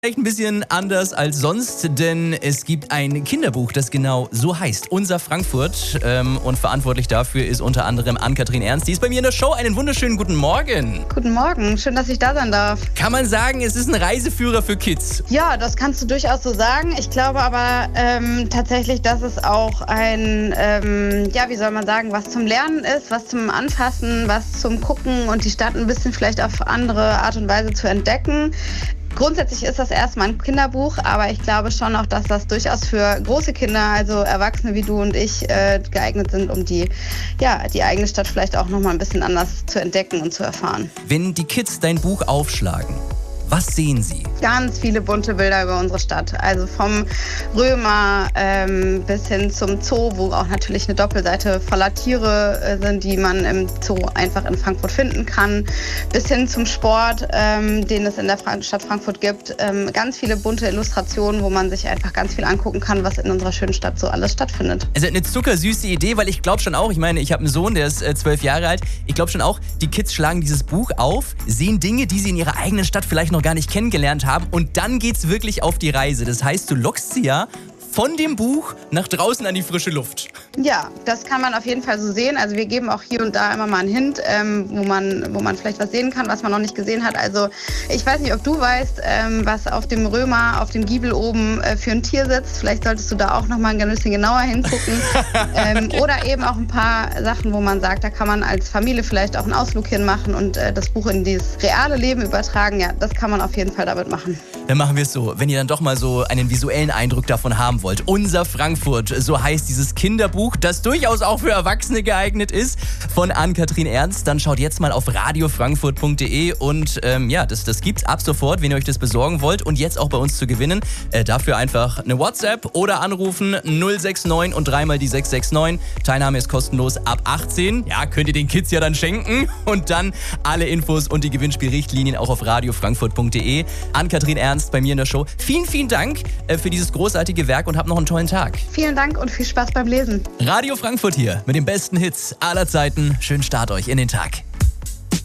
Vielleicht ein bisschen anders als sonst, denn es gibt ein Kinderbuch, das genau so heißt, Unser Frankfurt. Und verantwortlich dafür ist unter anderem Ann-Kathrin Ernst. Die ist bei mir in der Show. Einen wunderschönen guten Morgen. Guten Morgen, schön, dass ich da sein darf. Kann man sagen, es ist ein Reiseführer für Kids? Ja, das kannst du durchaus so sagen. Ich glaube aber tatsächlich, dass es auch ein, wie soll man sagen, was zum Lernen ist, was zum Anfassen, was zum Gucken und die Stadt ein bisschen vielleicht auf andere Art und Weise zu entdecken. Grundsätzlich ist das erstmal ein Kinderbuch, aber ich glaube schon auch, dass das durchaus für große Kinder, also Erwachsene wie du und ich, geeignet sind, um die eigene Stadt vielleicht auch nochmal ein bisschen anders zu entdecken und zu erfahren. Wenn die Kids dein Buch aufschlagen, was sehen sie? Ganz viele bunte Bilder über unsere Stadt. Also vom Römer bis hin zum Zoo, wo auch natürlich eine Doppelseite voller Tiere sind, die man im Zoo einfach in Frankfurt finden kann. Bis hin zum Sport, den es in der Stadt Frankfurt gibt. Ganz viele bunte Illustrationen, wo man sich einfach ganz viel angucken kann, was in unserer schönen Stadt so alles stattfindet. Also eine zuckersüße Idee, weil ich glaube schon auch, ich meine, ich habe einen Sohn, der ist 12 Jahre alt. Ich glaube schon auch, die Kids schlagen dieses Buch auf, sehen Dinge, die sie in ihrer eigenen Stadt vielleicht noch gar nicht kennengelernt haben, und dann geht's wirklich auf die Reise. Das heißt, du lockst sie ja von dem Buch nach draußen an die frische Luft. Ja, das kann man auf jeden Fall so sehen. Also wir geben auch hier und da immer mal einen Hint, wo man vielleicht was sehen kann, was man noch nicht gesehen hat. Also ich weiß nicht, ob du weißt, was auf dem Römer, auf dem Giebel oben für ein Tier sitzt. Vielleicht solltest du da auch noch mal ein bisschen genauer hingucken. Okay. Oder eben auch ein paar Sachen, wo man sagt, da kann man als Familie vielleicht auch einen Ausflug hinmachen und das Buch in dieses reale Leben übertragen. Ja, das kann man auf jeden Fall damit machen. Dann machen wir es so, wenn ihr dann doch mal so einen visuellen Eindruck davon haben wollt. Unser Frankfurt, so heißt dieses Kinderbuch, das durchaus auch für Erwachsene geeignet ist, von Ann-Kathrin Ernst. Dann schaut jetzt mal auf radiofrankfurt.de und das gibt's ab sofort, wenn ihr euch das besorgen wollt und jetzt auch bei uns zu gewinnen. Dafür einfach eine WhatsApp oder anrufen 069 und dreimal die 669. Teilnahme ist kostenlos ab 18. Ja, könnt ihr den Kids ja dann schenken. Und dann alle Infos und die Gewinnspielrichtlinien auch auf radiofrankfurt.de. Ann-Kathrin Ernst bei mir in der Show. Vielen, vielen Dank für dieses großartige Werk und habt noch einen tollen Tag. Vielen Dank und viel Spaß beim Lesen. Radio Frankfurt hier mit den besten Hits aller Zeiten. Schönen Start euch in den Tag.